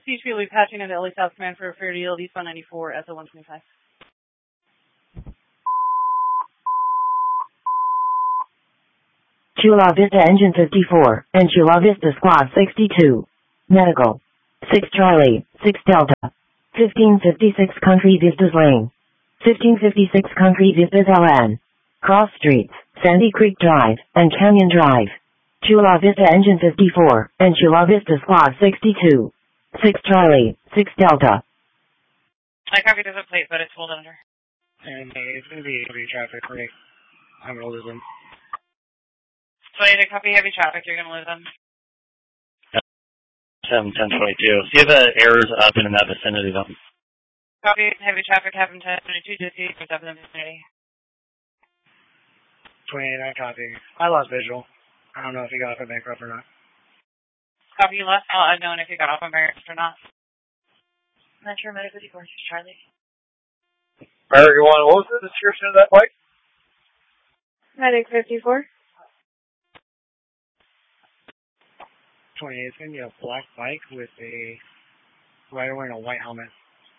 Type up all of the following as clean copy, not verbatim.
CHP will be patching into LA South Command for a fair deal, East 194, SO 125. Chula Vista Engine 54, and Chula Vista Squad 62. Medical. 6 Charlie, 6 Delta. 1556 Country Vistas Lane. 1556 Country Vistas LN. Cross Streets, Sandy Creek Drive, and Canyon Drive. Chula Vista Engine 54, and Chula Vista Squad 62. 6 Charlie, 6 Delta. I copy there's a plate, but it's pulled under. And it's going to be heavy traffic for me. I'm going to lose them. 20 to copy heavy traffic, you're going to lose them. 7-10-22. See if the errors up in that vicinity, though. Copy heavy traffic, having 10-22, just see what's up in the vicinity. 28, I copy. I lost visual. I don't know if he got off at Bancroft or not. Copy, you left. I'll unknown if you got off on Bancroft or not. Metro Medic 54, Charlie. American 1, what was the description of that bike? Medic 54. 28, it's going to be a black bike with a rider wearing a white helmet.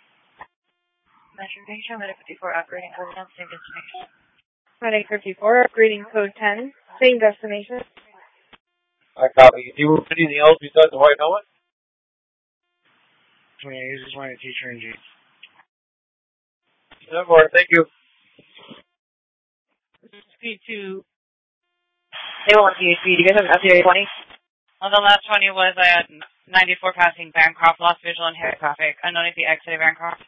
Metro Medic 54, operating code 10, same destination. Medic 54, upgrading code 10, same destination. I copy. Do you move anything else besides the white helmet? 28, he's just wearing a t-shirt and jeans. Yeah, all right, thank you. Speed to... They won't see speed. You guys have an FCA 20? Well, the last 20 was at 94 passing Bancroft, lost visual and heavy traffic. Unknown if he exited Bancroft.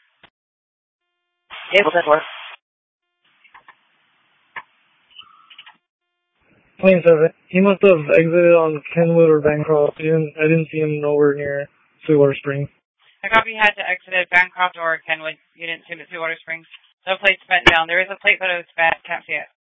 Able 10-4. Plane says it. He must have exited on Kenwood or Bancroft. I didn't see him nowhere near Sweetwater Springs. I copy you had to exit at Bancroft or Kenwood. You didn't see him at Sweetwater Springs. No plate's bent down. There is a plate, but it was bad. Can't see it.